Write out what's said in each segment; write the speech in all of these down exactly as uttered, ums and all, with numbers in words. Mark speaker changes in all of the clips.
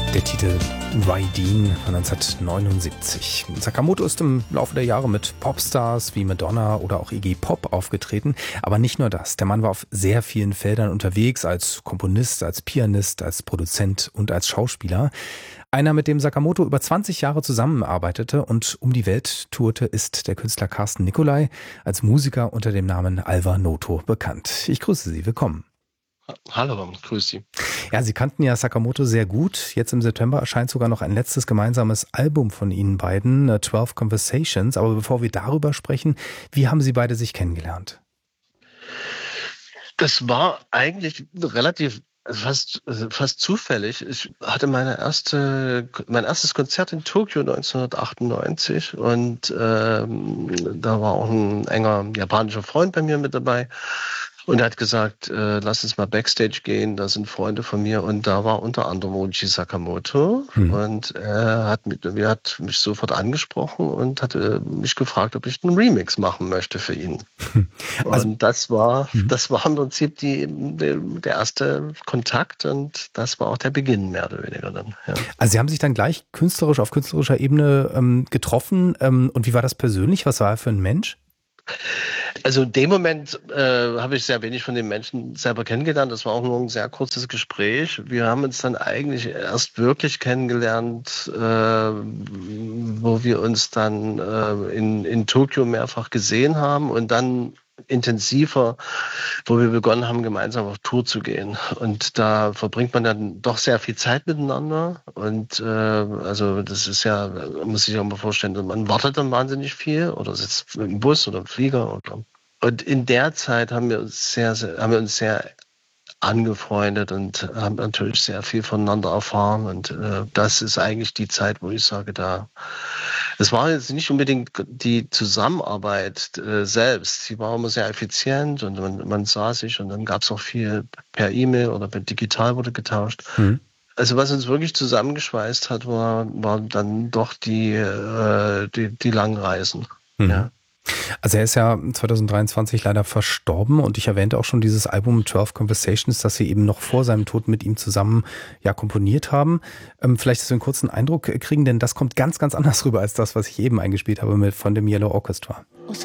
Speaker 1: Der Titel Rydeen von neunzehnhundertneunundsiebzig. Sakamoto ist im Laufe der Jahre mit Popstars wie Madonna oder auch Iggy Pop aufgetreten. Aber nicht nur das. Der Mann war auf sehr vielen Feldern unterwegs, als Komponist, als Pianist, als Produzent und als Schauspieler. Einer, mit dem Sakamoto über zwanzig Jahre zusammenarbeitete und um die Welt tourte, ist der Künstler Carsten Nicolai, als Musiker unter dem Namen Alvar Noto bekannt. Ich grüße Sie, willkommen.
Speaker 2: Hallo, grüß Sie.
Speaker 1: Ja, Sie kannten ja Sakamoto sehr gut. Jetzt im September erscheint sogar noch ein letztes gemeinsames Album von Ihnen beiden, zwölf Conversations. Aber bevor wir darüber sprechen, wie haben Sie beide sich kennengelernt?
Speaker 2: Das war eigentlich relativ fast, fast zufällig. Ich hatte meine erste, mein erstes Konzert in Tokio neunzehnhundertachtundneunzig und ähm, da war auch ein enger japanischer Freund bei mir mit dabei. Und er hat gesagt, äh, lass uns mal Backstage gehen, da sind Freunde von mir. Und da war unter anderem Ryuichi Sakamoto. Hm. Und er hat, mit, er hat mich sofort angesprochen und hat äh, mich gefragt, ob ich einen Remix machen möchte für ihn. Also, und das war, hm. das war im Prinzip die, der, der erste Kontakt und das war auch der Beginn mehr oder weniger dann. Ja.
Speaker 1: Also Sie haben sich dann gleich künstlerisch auf künstlerischer Ebene ähm, getroffen. Ähm, und wie war das persönlich? Was war er für ein Mensch?
Speaker 2: Also in dem Moment äh, habe ich sehr wenig von den Menschen selber kennengelernt. Das war auch nur ein sehr kurzes Gespräch. Wir haben uns dann eigentlich erst wirklich kennengelernt, äh, wo wir uns dann äh, in, in Tokio mehrfach gesehen haben und dann intensiver, wo wir begonnen haben, gemeinsam auf Tour zu gehen. Und da verbringt man dann doch sehr viel Zeit miteinander. Und äh, also das ist ja, muss ich sich auch mal vorstellen, man wartet dann wahnsinnig viel oder sitzt im Bus oder im Flieger. Oder. Und in der Zeit haben wir uns sehr, sehr, haben wir uns sehr angefreundet und haben natürlich sehr viel voneinander erfahren. Und äh, das ist eigentlich die Zeit, wo ich sage, da es war jetzt nicht unbedingt die Zusammenarbeit äh, selbst. Sie war immer sehr effizient und man, man sah sich und dann gab es auch viel per E-Mail oder per digital wurde getauscht. Mhm. Also was uns wirklich zusammengeschweißt hat, war, war dann doch die, äh, die, die langen Reisen. Mhm. Ja.
Speaker 1: Also er ist ja zweitausenddreiundzwanzig leider verstorben und ich erwähnte auch schon dieses Album zwölf Conversations, das Sie eben noch vor seinem Tod mit ihm zusammen ja komponiert haben. Ähm, vielleicht, dass wir einen kurzen Eindruck kriegen, denn das kommt ganz, ganz anders rüber als das, was ich eben eingespielt habe mit von dem Yellow Orchestra.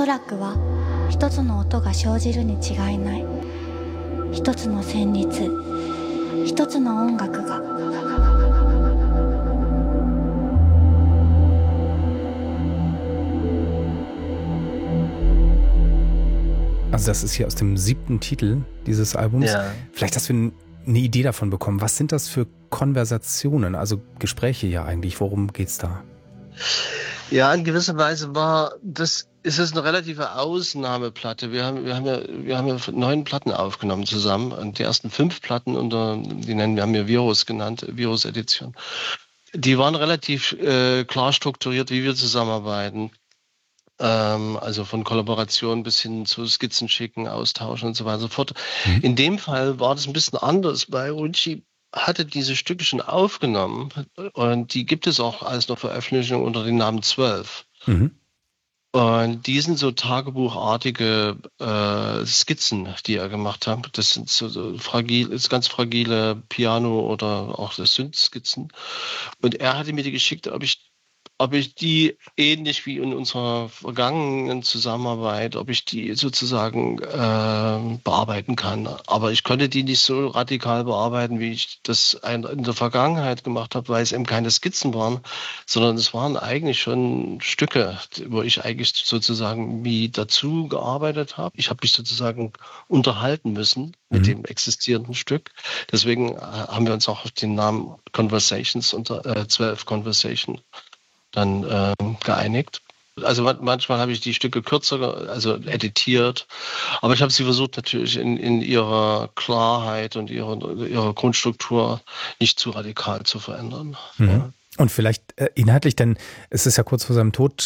Speaker 1: Also das ist hier aus dem siebten Titel dieses Albums. Ja. Vielleicht, dass wir eine Idee davon bekommen. Was sind das für Konversationen, also Gespräche ja eigentlich? Worum geht's da?
Speaker 2: Ja, in gewisser Weise war das, ist es eine relative Ausnahmeplatte. Wir haben, wir haben ja, wir haben ja neun Platten aufgenommen zusammen und die ersten fünf Platten unter, die nennen wir haben ja Virus genannt, Virus-Edition. Die waren relativ äh, klar strukturiert, wie wir zusammenarbeiten. Also von Kollaboration bis hin zu Skizzen schicken, austauschen und so weiter und so fort. Mhm. In dem Fall war das ein bisschen anders, weil Ryuichi hatte diese Stücke schon aufgenommen und die gibt es auch als eine Veröffentlichung unter dem Namen zwölf. Mhm. Und die sind so tagebuchartige äh, Skizzen, die er gemacht hat. Das sind so, so fragil, ist ganz fragile Piano- oder auch Synth-Skizzen. Und er hatte mir die geschickt, ob ich ob ich die ähnlich wie in unserer vergangenen Zusammenarbeit, ob ich die sozusagen äh, bearbeiten kann. Aber ich konnte die nicht so radikal bearbeiten, wie ich das in der Vergangenheit gemacht habe, weil es eben keine Skizzen waren, sondern es waren eigentlich schon Stücke, wo ich eigentlich sozusagen wie dazu gearbeitet habe. Ich habe mich sozusagen unterhalten müssen mit mhm. dem existierenden Stück. Deswegen haben wir uns auch auf den Namen Conversations unter äh, zwölf Conversation dann äh, geeinigt. Also manchmal habe ich die Stücke kürzer, also editiert, aber ich habe sie versucht natürlich in, in ihrer Klarheit und ihrer, ihrer Grundstruktur nicht zu radikal zu verändern.
Speaker 1: Mhm.
Speaker 2: Ja.
Speaker 1: Und vielleicht äh, inhaltlich, denn es ist ja kurz vor seinem Tod